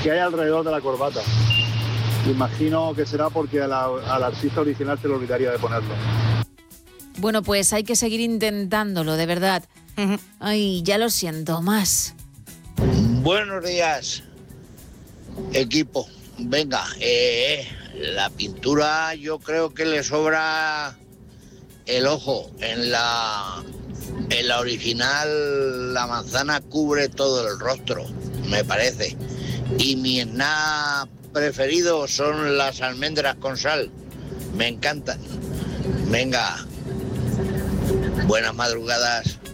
que hay alrededor de la corbata. Imagino que será porque al artista original se le olvidaría de ponerlo. Bueno, pues hay que seguir intentándolo, de verdad. Ay, ya lo siento más. Buenos días, equipo. Venga, la pintura yo creo que le sobra el ojo. En la original la manzana cubre todo el rostro, me parece. Y mi snack preferido son las almendras con sal. Me encantan. Venga, buenas madrugadas.